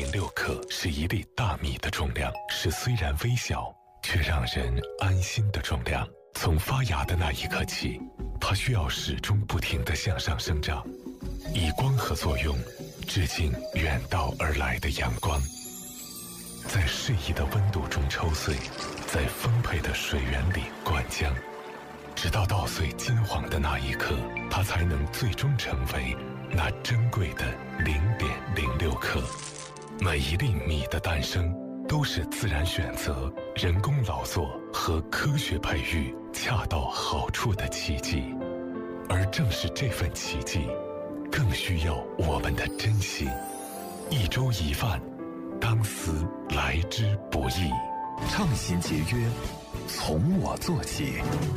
0.06克是一粒大米的重量，是虽然微小却让人安心的重量。从发芽的那一刻起，它需要始终不停地向上生长，以光合作用致敬远道而来的阳光，在适宜的温度中抽穗，在丰沛的水源里灌浆，直到稻穗金黄的那一刻，它才能最终成为那珍贵的0.06克。每一粒米的诞生都是自然选择、人工劳作和科学培育恰到好处的奇迹，而正是这份奇迹更需要我们的珍惜。一粥一饭，当思来之不易。 畅行节约，从我做起。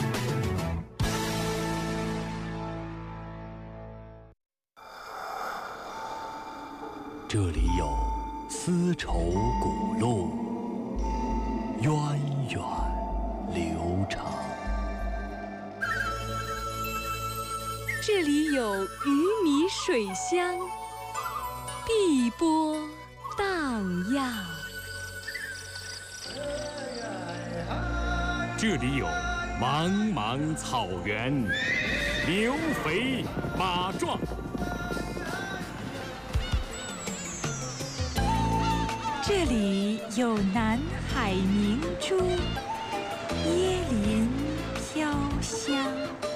这里有丝绸古路，源远流长。 这里有鱼米水乡，碧波荡漾。 这里有茫茫草原，牛肥马壮。 这里有南海明珠，椰林飘香。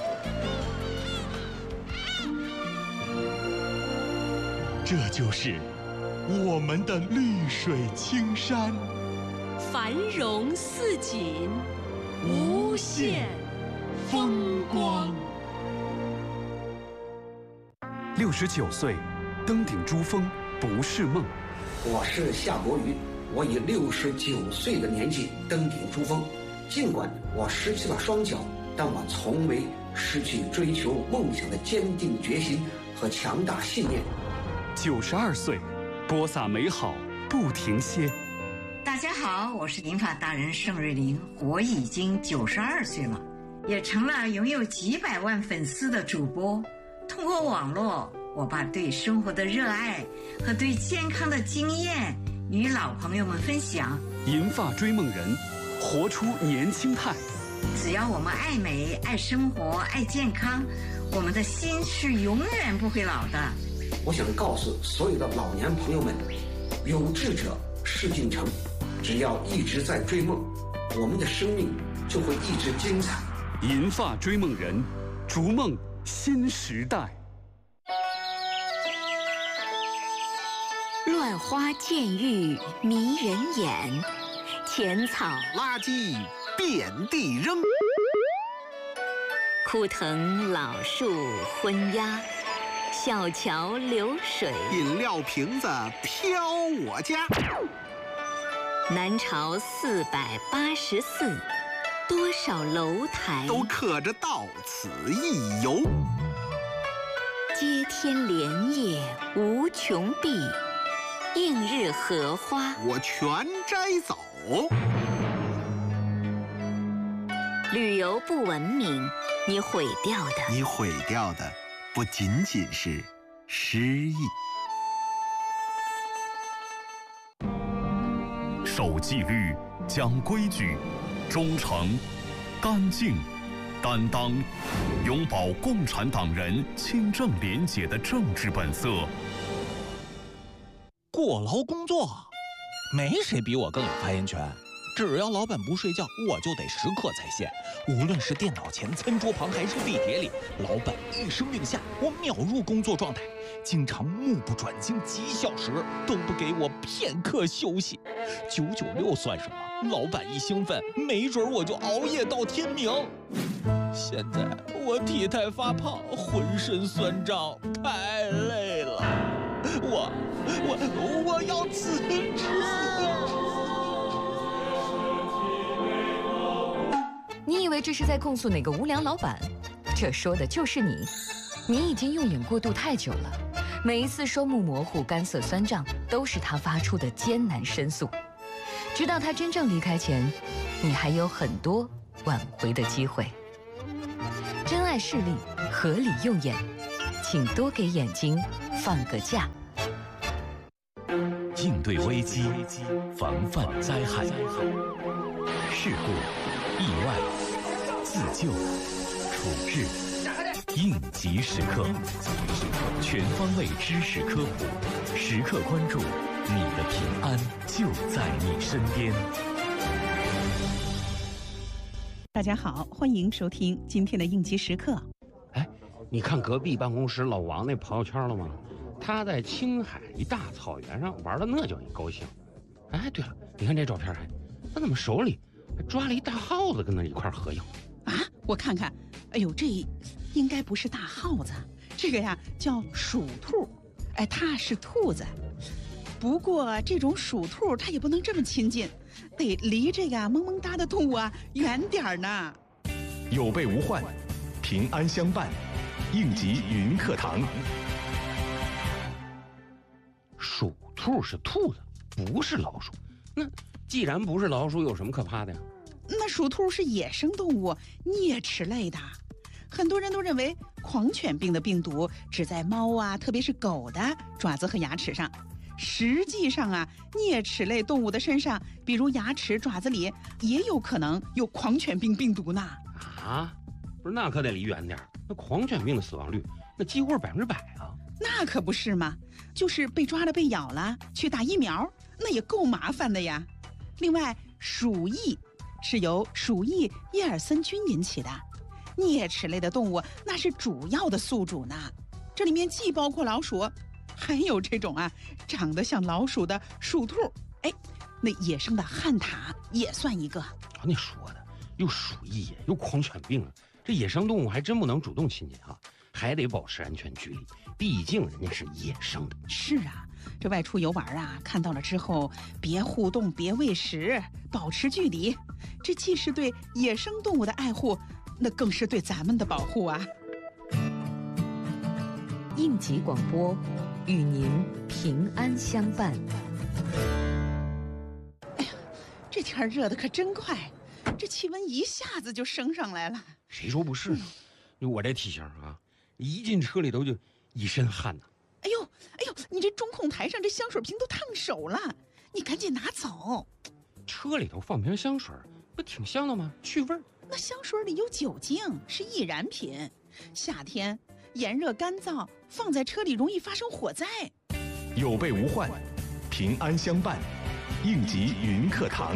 这就是我们的绿水青山， 繁荣似锦，无限风光。 69岁，登顶珠峰不是梦。 我是夏国瑜，我以69岁的年纪登顶珠峰，尽管我失去了双脚，但我从未失去追求梦想的坚定决心和强大信念。 92岁，播撒美好不停歇。 大家好，我是银发达人盛瑞玲，我已经92岁了，也成了拥有几百万粉丝的主播。通过网络，我把对生活的热爱和对健康的经验与老朋友们分享。 银发追梦人，活出年轻态。 只要我们爱美、爱生活、爱健康，我们的心是永远不会老的。 我想告诉所有的老年朋友们，有志者事竟成，只要一直在追梦，我们的生命就会一直精彩。 银发追梦人，逐梦新时代。 乱花渐欲迷人眼，浅草垃圾遍地扔， 枯藤老树昏鸦，小桥流水， 饮料瓶子飘我家。 南朝484，多少楼台都刻着到此一游。 接天莲叶无穷碧，映日荷花我全摘走。 旅游不文明，你毁掉的不仅仅是诗意。 守纪律，讲规矩，忠诚、干净、担当，拥抱共产党人清正廉洁的政治本色。 过劳工作，没谁比我更有发言权。只要老板不睡觉，我就得时刻在线。无论是电脑前、餐桌旁还是地铁里，老板一声令下，我秒入工作状态。经常目不转睛几小时，都不给我片刻休息。996算什么？老板一兴奋，没准我就熬夜到天明。现在我体态发胖，浑身酸胀，太累了。我要辞职。 你以为这是在控诉哪个无良老板？这说的就是你。你已经用眼过度太久了，每一次双目模糊、干涩酸胀，都是他发出的艰难申诉。直到他真正离开前，你还有很多挽回的机会。珍爱视力，合理用眼，请多给眼睛放个假。 应对危机，防范灾害。事故、意外、自救、处置，应急时刻，全方位知识科普，时刻关注你的平安就在你身边。 大家好，欢迎收听今天的应急时刻。 哎，你看隔壁办公室老王那朋友圈了吗？他在青海一大草原上玩的那叫一高兴。哎，对了，你看这照片，他怎么手里还抓了一大耗子跟那一块合影啊？我看看，哎呦，这应该不是大耗子，这个呀叫鼠兔。哎，它是兔子，不过这种鼠兔它也不能这么亲近，得离这个萌萌哒的动物啊远点儿呢。 有备无患，平安相伴，应急云课堂。 鼠兔是兔子，不是老鼠。那既然不是老鼠，有什么可怕的呀？ 那鼠兔是野生动物，啮齿类的。很多人都认为狂犬病的病毒只在猫啊，特别是狗的爪子和牙齿上。实际上啊，啮齿类动物的身上，比如牙齿、爪子里，也有可能有狂犬病病毒呢。 啊，不是，那可得离远点。那狂犬病的死亡率，那几乎是100%啊。 那可不是嘛，就是被抓了、被咬了，去打疫苗，那也够麻烦的呀。另外，鼠疫是由鼠疫耶尔森菌引起的，啮齿类的动物那是主要的宿主呢。这里面既包括老鼠，还有这种啊长得像老鼠的鼠兔。哎，那野生的旱獭也算一个。 你说的又鼠疫又狂犬病了，这野生动物还真不能主动亲近啊，还得保持安全距离，毕竟人家是野生的。 是啊，这外出游玩啊，看到了之后别互动，别喂食，保持距离。这既是对野生动物的爱护，那更是对咱们的保护啊。 应急广播，与您平安相伴。 哎呀，这天热得可真快，这气温一下子就升上来了。 谁说不是呢？我这体型啊，一进车里头就一身汗呐。 哎呦，你这中控台上这香水瓶都烫手了，你赶紧拿走。 车里头放瓶香水，不挺香的吗？去味儿。 那香水里有酒精，是易燃品。夏天炎热干燥，放在车里容易发生火灾。 有备无患，平安相伴，应急云课堂。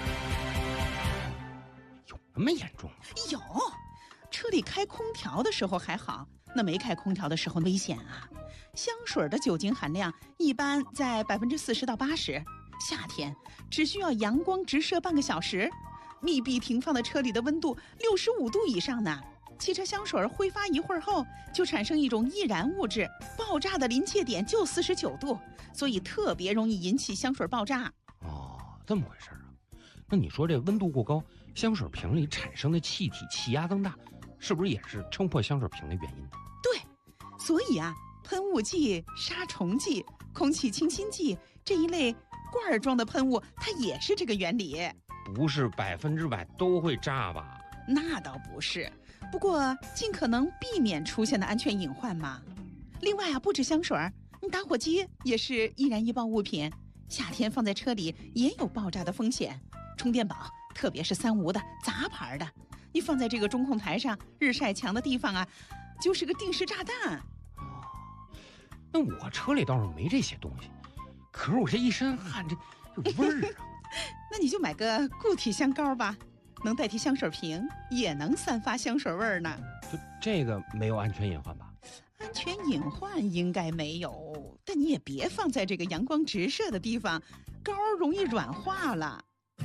有那么严重吗？ 有，车里开空调的时候还好，那没开空调的时候危险啊。香水的酒精含量一般在40%到80%，夏天只需要阳光直射半个小时，密闭停放的车里的温度65度以上呢。汽车香水挥发一会儿后，就产生一种易燃物质，爆炸的临界点就49度，所以特别容易引起香水爆炸。 哦，这么回事啊？那你说这温度过高，香水瓶里产生的气体气压增大，是不是也是撑破香水瓶的原因呢？ 对，所以啊，喷雾剂、杀虫剂、空气清新剂这一类罐装的喷雾，它也是这个原理。 不是100%都会炸吧？ 那倒不是，不过尽可能避免出现的安全隐患嘛。另外啊，不止香水，打火机也是易燃易爆物品，夏天放在车里也有爆炸的风险。充电宝，特别是3无的杂牌的，你放在这个中控台上日晒强的地方啊，就是个定时炸弹。 哦，那我车里倒是没这些东西，可是我这一身汗，这味儿啊。 那你就买个固体香膏吧，能代替香水瓶，也能散发香水味儿呢。 就这个没有安全隐患吧？ 安全隐患应该没有，但你也别放在这个阳光直射的地方，膏容易软化了。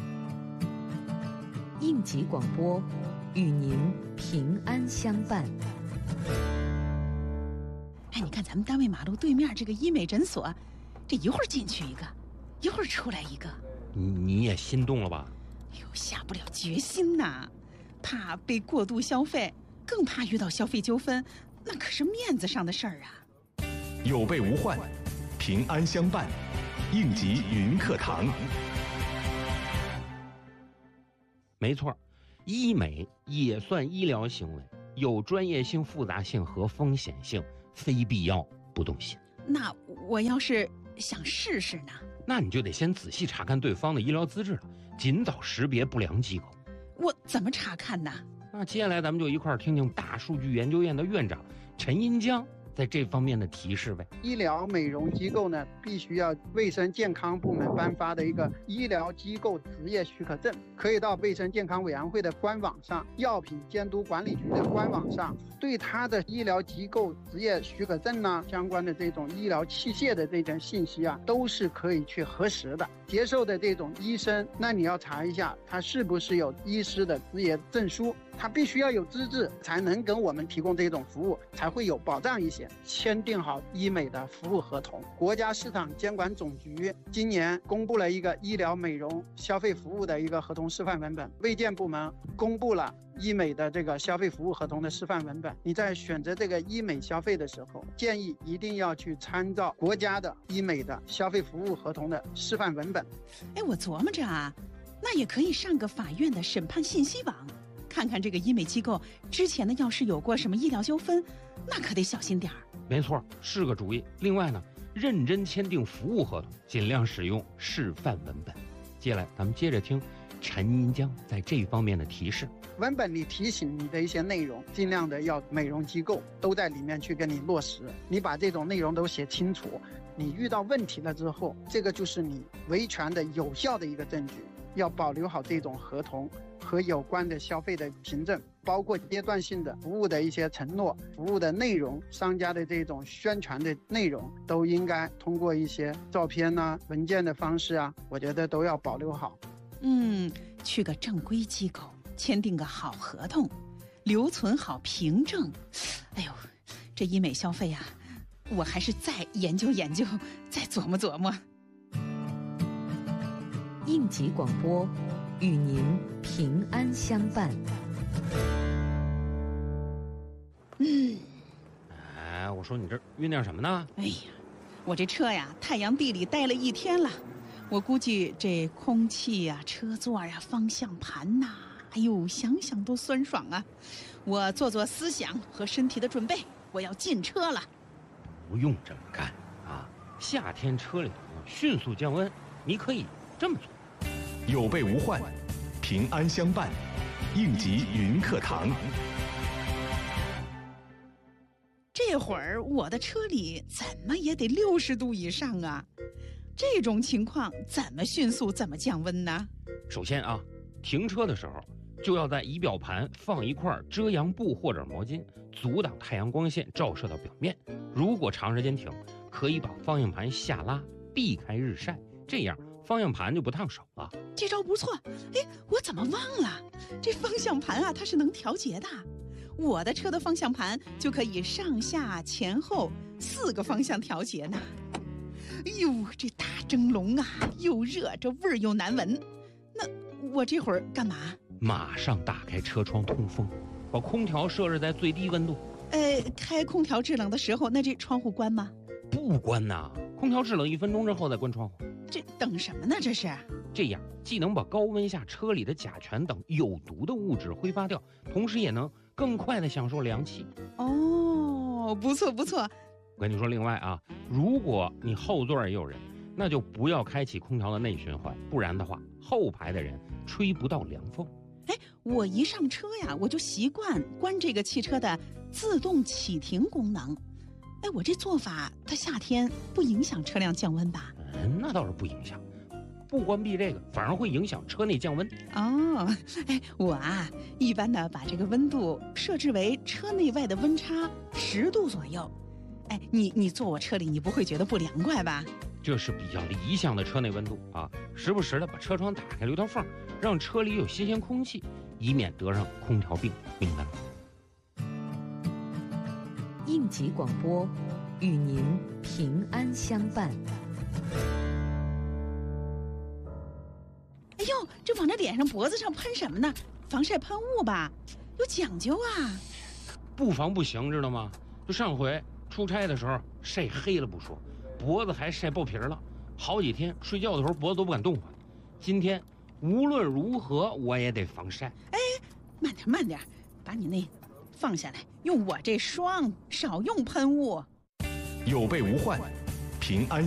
应急广播，与您平安相伴。 哎，你看咱们单位马路对面这个医美诊所，这一会儿进去一个，一会儿出来一个。 你也心动了吧？ 哎呦，下不了决心呐，怕被过度消费，更怕遇到消费纠纷，那可是面子上的事儿啊。 有备无患，平安相伴，应急云课堂。 没错，医美也算医疗行为，有专业性、复杂性和风险性，非必要不动心。 那我要是想试试呢？ 那你就得先仔细查看对方的医疗资质了，尽早识别不良机构。 我怎么查看呢？ 那接下来咱们就一块儿听听大数据研究院的院长陈银江在这方面的提示呗。 医疗美容机构呢，必须要卫生健康部门颁发的一个医疗机构执业许可证，可以到卫生健康委员会的官网上、药品监督管理局的官网上，对他的医疗机构执业许可证呢，相关的这种医疗器械的这种信息啊，都是可以去核实的。接受的这种医生，那你要查一下他是不是有医师的执业证书，他必须要有资质，才能跟我们提供这种服务，才会有保障一些。签订好医美的服务合同。国家市场监管总局今年公布了一个医疗美容消费服务的一个合同示范文本，卫健部门公布了医美的这个消费服务合同的示范文本。你在选择这个医美消费的时候，建议一定要去参照国家的医美的消费服务合同的示范文本。 我琢磨着啊，那也可以上个法院的审判信息网，看看这个医美机构之前呢，要是有过什么医疗纠纷，那可得小心点儿。 没错，是个主意。另外呢，认真签订服务合同，尽量使用示范文本。接下来咱们接着听陈银江在这方面的提示。 文本里提醒你的一些内容，尽量的要美容机构都在里面去跟你落实。你把这种内容都写清楚，你遇到问题了之后，这个就是你维权的有效的一个证据。要保留好这种合同和有关的消费的凭证，包括阶段性的服务的一些承诺、服务的内容、商家的这种宣传的内容，都应该通过一些照片啊、文件的方式啊，我觉得都要保留好。 去个正规机构，签订个好合同，留存好凭证。哎呦，这医美消费啊，我还是再研究研究，再琢磨琢磨。 应急广播，与您平安相伴。 我说你这酝酿什么呢？ 哎呀，我这车呀，太阳地里待了一天了，我估计这空气呀、车座呀、方向盘呐，哎呦，想想都酸爽啊！我做思想和身体的准备，我要进车了。 不用这么干啊！夏天车里头迅速降温，你可以这么做。 有备无患，平安相伴，应急云课堂。 这会儿我的车里怎么也得60度以上啊！这种情况怎么迅速怎么降温呢？ 首先啊，停车的时候就要在仪表盘放一块遮阳布或者毛巾，阻挡太阳光线照射到表面。如果长时间停，可以把方向盘下拉，避开日晒，这样方向盘就不烫手了。 这招不错。我怎么忘了？这方向盘啊，它是能调节的。我的车的方向盘就可以上下前后4个方向调节呢。哎呦，这大蒸笼啊，又热，这味儿又难闻。那我这会儿干嘛？ 马上打开车窗通风，把空调设置在最低温度。 开空调制冷的时候，那这窗户关吗？ 不关呐，空调制冷1分钟之后再关窗户。 这等什么呢？这是？ 这样既能把高温下车里的甲醛等有毒的物质挥发掉，同时也能更快的享受凉气。 哦，不错不错。 我跟你说，另外啊，如果你后座也有人，那就不要开启空调的内循环，不然的话，后排的人吹不到凉风。 我一上车呀，我就习惯关这个汽车的自动启停功能。我这做法，它夏天不影响车辆降温吧？ 那倒是不影响，不关闭这个，反而会影响车内降温。 哦，我啊，一般的把这个温度设置为车内外的温差10度左右。你坐我车里，你不会觉得不凉快吧？ 这是比较理想的车内温度啊，时不时的把车窗打开留条缝，让车里有新鲜空气，以免得上空调病，明白吗？ 应急广播，与您平安相伴。 哎呦，这往这脸上脖子上喷什么呢？防晒喷雾吧，有讲究啊。 不防不行，知道吗？就上回出差的时候晒黑了不说，脖子还晒爆皮了，好几天睡觉的时候脖子都不敢动弹。今天无论如何我也得防晒。 慢点，把你那放下来，用我这霜，少用喷雾。 有备无患，平安